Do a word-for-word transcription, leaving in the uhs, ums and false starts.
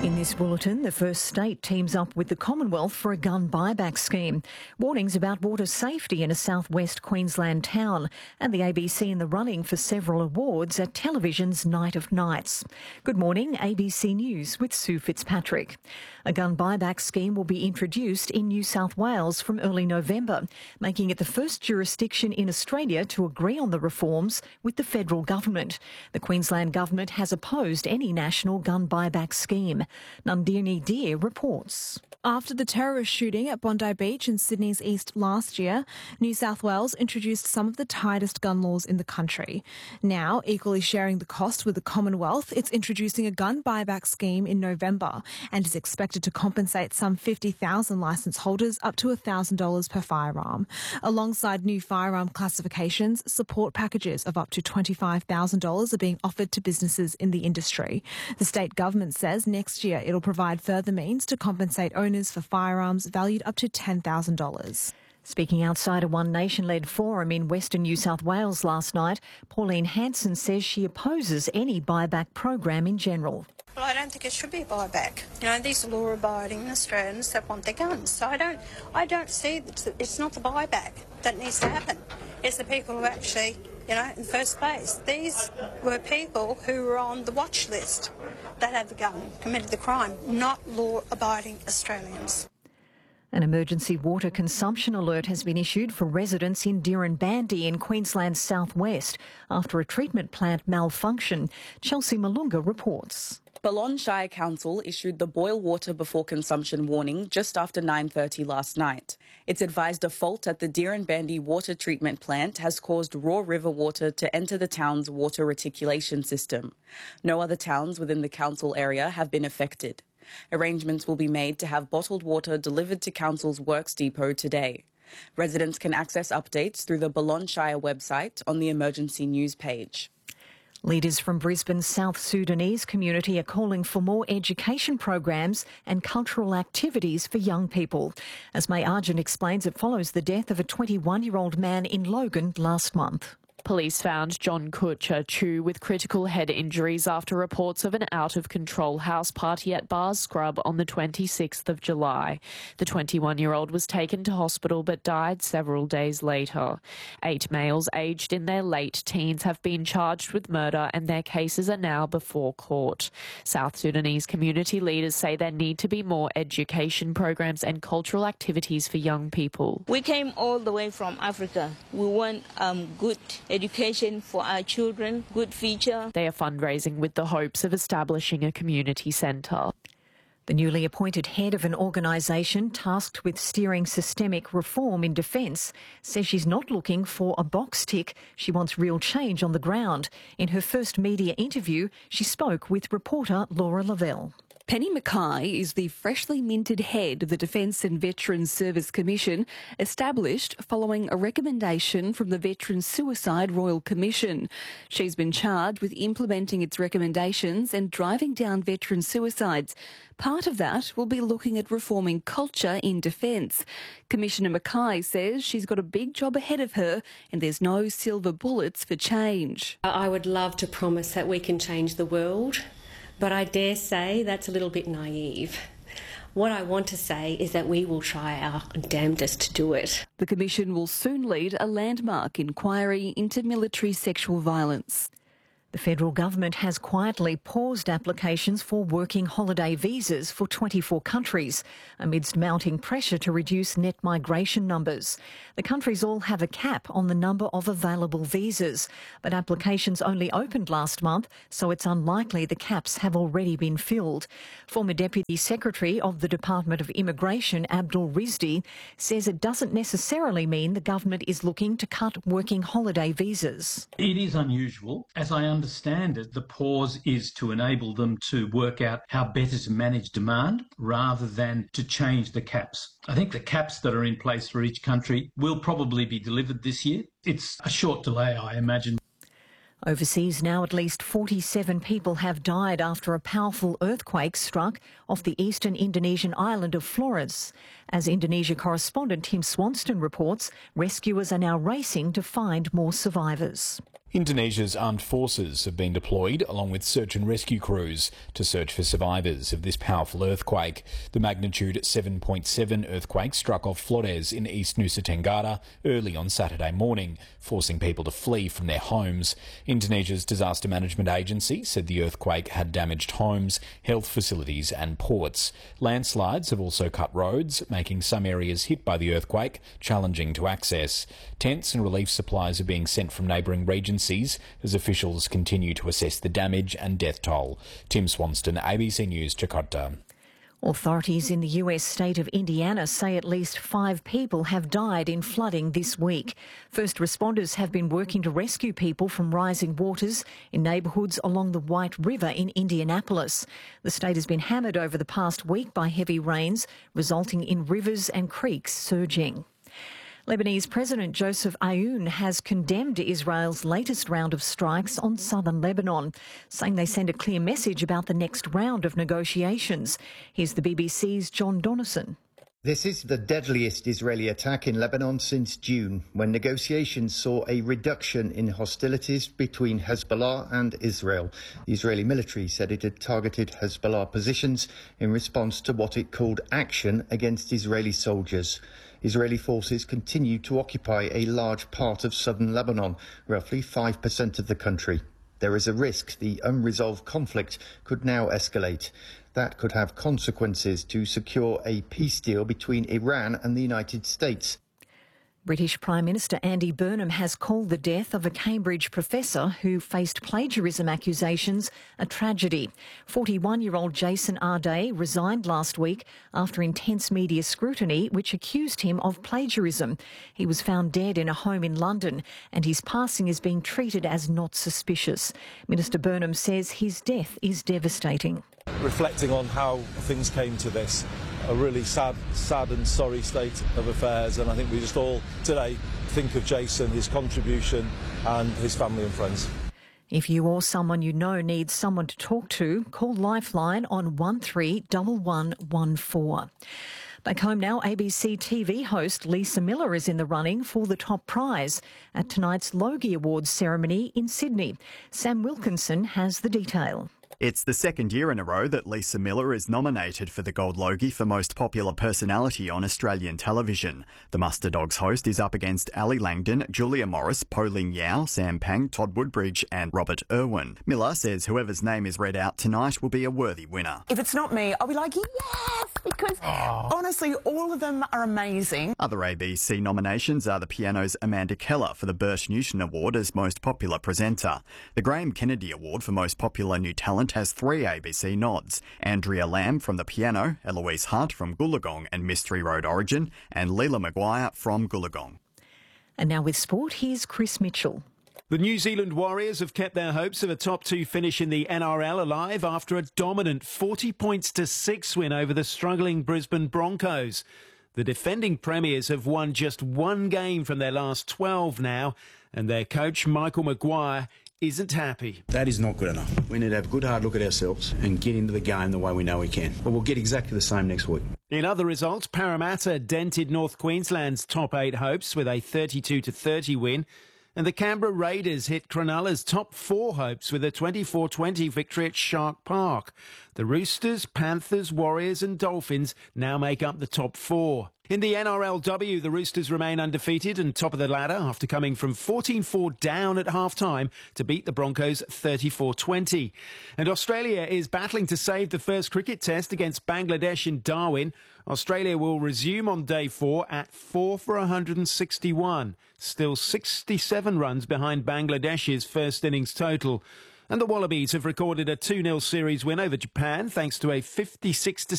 In this bulletin, the first state teams up with the Commonwealth for a gun buyback scheme. Warnings about water safety in a southwest Queensland town, and the A B C in the running for several awards at television's Night of Nights. Good morning, A B C News with Sue Fitzpatrick. A gun buyback scheme will be introduced in New South Wales from early November, making it the first jurisdiction in Australia to agree on the reforms with the federal government. The Queensland government has opposed any national gun buyback scheme. Nandini Deer reports. After the terrorist shooting at Bondi Beach in Sydney's east last year, New South Wales introduced some of the tightest gun laws in the country. Now, equally sharing the cost with the Commonwealth, it's introducing a gun buyback scheme in November and is expected to compensate some fifty thousand licence holders up to one thousand dollars per firearm. Alongside new firearm classifications, support packages of up to twenty-five thousand dollars are being offered to businesses in the industry. The state government says next year it'll provide further means to compensate owners for firearms valued up to ten thousand dollars. Speaking outside a One Nation-led forum in Western New South Wales last night, Pauline Hanson says she opposes any buyback program in general. Well, I don't think it should be a buyback. You know, these are law-abiding Australians that want their guns. So I don't, I don't see that it's not the buyback that needs to happen. It's the people who actually, you know, in the first place. These were people who were on the watch list that had the gun, committed the crime, not law-abiding Australians. An emergency water consumption alert has been issued for residents in Dirranbandi in Queensland's southwest after a treatment plant malfunction. Chelsea Malunga reports. Balonne Shire Council issued the boil water before consumption warning just after nine thirty last night. It's advised a fault at the Dirranbandi water treatment plant has caused raw river water to enter the town's water reticulation system. No other towns within the council area have been affected. Arrangements will be made to have bottled water delivered to Council's Works Depot today. Residents can access updates through the Balonne Shire website on the emergency news page. Leaders from Brisbane's South Sudanese community are calling for more education programs and cultural activities for young people. As May Argent explains, it follows the death of a twenty-one-year-old man in Logan last month. Police found John Kutcher Chu with critical head injuries after reports of an out-of-control house party at Bars Scrub on the twenty-sixth of July. The twenty-one-year-old was taken to hospital but died several days later. Eight males aged in their late teens have been charged with murder and their cases are now before court. South Sudanese community leaders say there need to be more education programs and cultural activities for young people. We came all the way from Africa. We want um, good education for our children, good future. They are fundraising with the hopes of establishing a community centre. The newly appointed head of an organisation tasked with steering systemic reform in defence says she's not looking for a box tick. She wants real change on the ground. In her first media interview, she spoke with reporter Laura Lavelle. Penny Mackay is the freshly minted head of the Defence and Veterans Service Commission, established following a recommendation from the Veterans Suicide Royal Commission. She's been charged with implementing its recommendations and driving down veteran suicides. Part of that will be looking at reforming culture in defence. Commissioner Mackay says she's got a big job ahead of her and there's no silver bullets for change. I would love to promise that we can change the world, but I dare say that's a little bit naive. What I want to say is that we will try our damnedest to do it. The Commission will soon lead a landmark inquiry into military sexual violence. The federal government has quietly paused applications for working holiday visas for twenty-four countries amidst mounting pressure to reduce net migration numbers. The countries all have a cap on the number of available visas, but applications only opened last month, so it's unlikely the caps have already been filled. Former Deputy Secretary of the Department of Immigration, Abdul Rizdi, says it doesn't necessarily mean the government is looking to cut working holiday visas. It is unusual. As I understand it, the pause is to enable them to work out how better to manage demand rather than to change the caps. I think the caps that are in place for each country will probably be delivered this year. It's a short delay, I imagine. Overseas now, at least forty-seven people have died after a powerful earthquake struck off the eastern Indonesian island of Flores. As Indonesia correspondent Tim Swanston reports, rescuers are now racing to find more survivors. Indonesia's armed forces have been deployed along with search and rescue crews to search for survivors of this powerful earthquake. The magnitude seven point seven earthquake struck off Flores in East Nusa Tenggara early on Saturday morning, forcing people to flee from their homes. Indonesia's disaster management agency said the earthquake had damaged homes, health facilities and ports. Landslides have also cut roads, making some areas hit by the earthquake challenging to access. Tents and relief supplies are being sent from neighbouring regions as officials continue to assess the damage and death toll. Tim Swanston, A B C News, Jakarta. Authorities in the U S state of Indiana say at least five people have died in flooding this week. First responders have been working to rescue people from rising waters in neighbourhoods along the White River in Indianapolis. The state has been hammered over the past week by heavy rains, resulting in rivers and creeks surging. Lebanese President Joseph Aoun has condemned Israel's latest round of strikes on southern Lebanon, saying they send a clear message about the next round of negotiations. Here's the B B C's John Donnison. This is the deadliest Israeli attack in Lebanon since June, when negotiations saw a reduction in hostilities between Hezbollah and Israel. The Israeli military said it had targeted Hezbollah positions in response to what it called action against Israeli soldiers. Israeli forces continue to occupy a large part of southern Lebanon, roughly five percent of the country. There is a risk the unresolved conflict could now escalate. That could have consequences to secure a peace deal between Iran and the United States. British Prime Minister Andy Burnham has called the death of a Cambridge professor who faced plagiarism accusations a tragedy. forty-one-year-old Jason Arday resigned last week after intense media scrutiny which accused him of plagiarism. He was found dead in a home in London and his passing is being treated as not suspicious. Minister Burnham says his death is devastating. Reflecting on how things came to this, a really sad, sad and sorry state of affairs, and I think we just all today think of Jason, his contribution and his family and friends. If you or someone you know needs someone to talk to, call Lifeline on one three one one one four. Back home now, A B C T V host Lisa Miller is in the running for the top prize at tonight's Logie Awards ceremony in Sydney. Sam Wilkinson has the detail. It's the second year in a row that Lisa Miller is nominated for the Gold Logie for Most Popular Personality on Australian television. The Muster Dogs host is up against Ali Langdon, Julia Morris, Pauline Yao, Sam Pang, Todd Woodbridge and Robert Irwin. Miller says whoever's name is read out tonight will be a worthy winner. If it's not me, I'll be like, yes, because Aww. honestly, all of them are amazing. Other A B C nominations are the piano's Amanda Keller for the Bert Newton Award as Most Popular Presenter. The Graham Kennedy Award for Most Popular New Talent has three A B C nods. Andrea Lamb from the piano, Eloise Hart from Goolagong and Mystery Road Origin, and Leela Maguire from Goolagong. And now with sport, here's Chris Mitchell. The New Zealand Warriors have kept their hopes of a top two finish in the N R L alive after a dominant forty points to six win over the struggling Brisbane Broncos. The defending premiers have won just one game from their last twelve now, and their coach, Michael Maguire, isn't happy. That is not good enough. We need to have a good hard look at ourselves and get into the game the way we know we can. But we'll get exactly the same next week. In other results, Parramatta dented North Queensland's top eight hopes with a thirty-two to thirty win. And the Canberra Raiders hit Cronulla's top four hopes with a twenty-four twenty victory at Shark Park. The Roosters, Panthers, Warriors and Dolphins now make up the top four. In the N R L W, the Roosters remain undefeated and top of the ladder after coming from fourteen four down at half-time to beat the Broncos thirty-four twenty. And Australia is battling to save the first cricket test against Bangladesh in Darwin. Australia will resume on day four at four for one hundred sixty-one, still sixty-seven runs behind Bangladesh's first innings total. And the Wallabies have recorded a two nil series win over Japan thanks to a fifty-six to